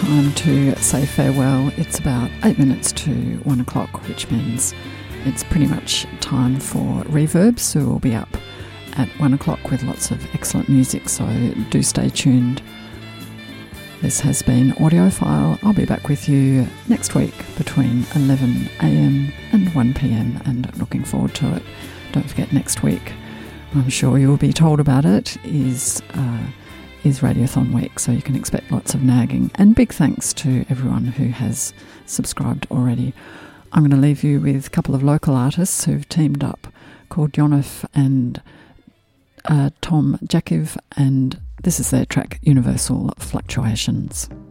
time to say farewell. It's about 8 minutes to 1 o'clock, which means it's pretty much time for Reverb. So we'll be up at 1 o'clock with lots of excellent music, so do stay tuned. This has been Audiophile. I'll be back with you next week between 11 a.m. and 1 p.m. and looking forward to it. Don't forget, next week, I'm sure you will be told about it, is Radiothon Week, so you can expect lots of nagging. And big thanks to everyone who has subscribed already. I'm going to leave you with a couple of local artists who've teamed up, called Yonif and Tom Jakiv, and this is their track Universal Fluctuations.